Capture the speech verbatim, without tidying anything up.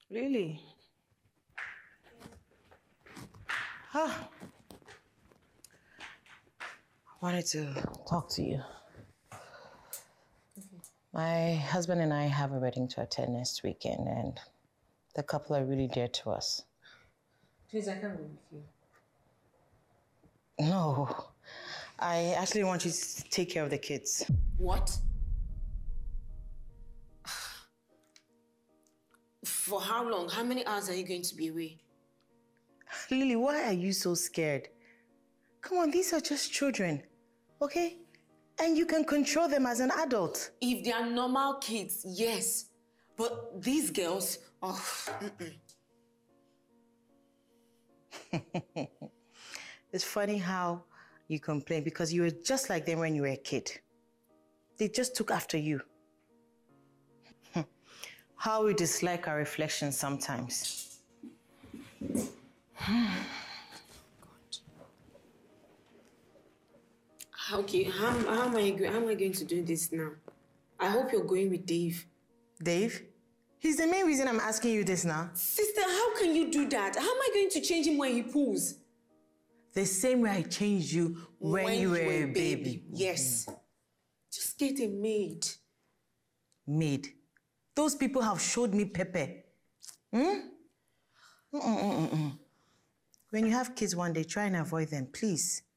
Really? Ah. I wanted to talk to you. Okay. My husband and I have a wedding to attend next weekend, and the couple are really dear to us. Please, I can't go with you. No. I actually want you to take care of the kids. What? For how long? How many hours are you going to be away? Lily, why are you so scared? Come on, these are just children, okay? And you can control them as an adult. If they are normal kids, yes. But these girls, oh, mm-mm. It's funny how you complain because you were just like them when you were a kid. They just took after you. How we dislike our reflections sometimes. God. Okay, how, how, am I, how am I going to do this now? I hope you're going with Dave. Dave? He's the main reason I'm asking you this now. Sister, how can you do that? How am I going to change him when he pulls? The same way I changed you when, when you were a baby. baby. Yes. Mm-hmm. Just get a maid. Maid? Those people have showed me pepper. Hmm? Mm-mm-mm-mm. When you have kids one day, try and avoid them, please.